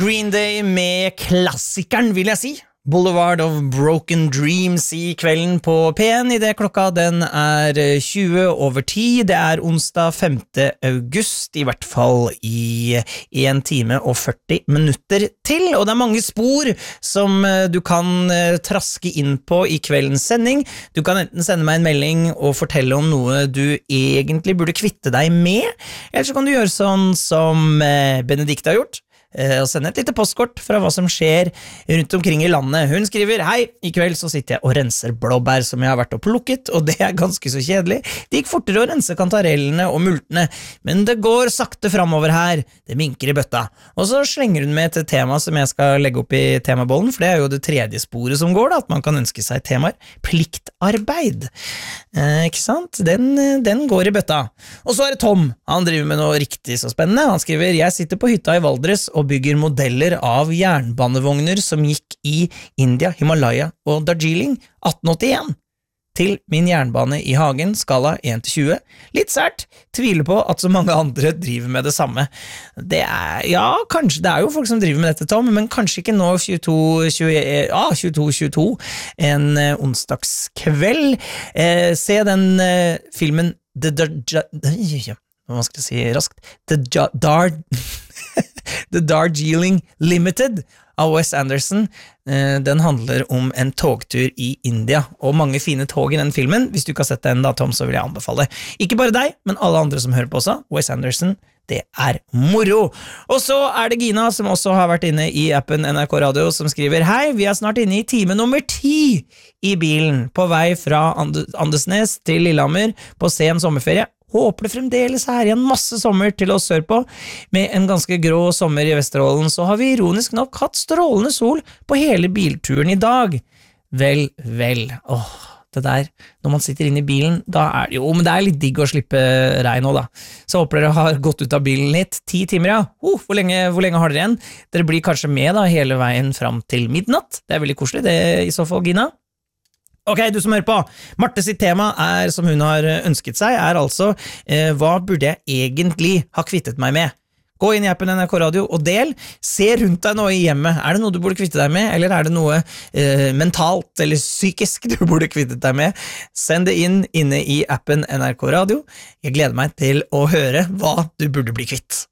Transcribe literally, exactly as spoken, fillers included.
Green Day med klassikeren, vil jeg si. Boulevard of Broken Dreams i kvelden på P en I det klokka den er tjue over ti. Det er onsdag femte august, i hvert fall i en time og førti minutter til, og det er mange spor som du kan traske inn på i kveldens sending. Du kan enten sende meg en melding og fortelle om noe du egentlig burde kvitte deg med, eller så kan du gjøre sånn som Benedikte har gjort, og sende et lite postkort fra hva som skjer rundt omkring i landet. Hun skriver: Hei, i kveld så sitter jeg og renser blåbær som jeg har vært og plukket, og det er ganske så kjedelig. Det gikk fortere å rense kantarellene og multene, men det går sakte fremover her. Det minker i bøtta. Og så slenger hun med et tema som jeg skal legge opp i temabollen, for det er jo det tredje sporet som går da, at man kan ønske seg temaer. Pliktarbeid. Eh, ikke sant? Den, den går i bøtta. Og så er det Tom. Han driver med noe riktig så spennende. Han skriver: Jeg sitter på hytta i Valdres og bygger modeller av jernbanevogner som gikk i India, Himalaya og Darjeeling atten åttien til min jernbane i hagen, skala en til tjue. Litt sært, tviler på at så mange andre driver med det samme. Det er, ja, kanskje, det er jo folk som driver med dette, Tom, men kanskje ikke nå tjueto tjueto, en eh, onsdagskveld. Eh, se den eh, filmen The Dar... Hva skal jeg si raskt? The Dar... The Darjeeling Limited av Wes Anderson. Den handler om en togtur i India, og mange fine tog i den filmen. Hvis du ikke har sett den da, Tom, så vil jeg anbefale. Ikke bare deg, men alle andre som hører på også. Wes Anderson, det er moro. Og så er det Gina, som også har vært inne i appen N R K Radio, som skriver: Hei, vi er snart inne i time nummer ti i bilen, på vei fra And- Andesnes til Lillehammer på sen sommerferie. Håper det fremdeles er igjen masse sommer til oss sør på. Med en ganske grå sommer i Vesterålen, så har vi ironisk nok hatt strålende sol på hele bilturen i dag. Vel, vel, åh, det der, når man sitter inne i bilen, da er det jo, men det er litt digg å slippe regn nå da. Så håper dere har gått ut av bilen litt. Ti timer, ja. Uh, hvor lenge, hvor lenge har dere igjen? Dere blir kanskje med da, hele veien fram til midnatt. Det er veldig koselig, det i så fall, Gina. Ok, du som hører på. Marte sitt tema er, som hun har ønsket seg, er altså eh, hva burde jeg egentlig ha kvittet meg med? Gå inn i appen N R K Radio og del. Se rundt deg nå i hjemmet. Er det noe du burde kvitte deg med, eller er det noe eh, mentalt eller psykisk du burde kvittet deg med? Send det inn inne i appen N R K Radio. Jeg gleder meg til å høre hva du burde bli kvitt.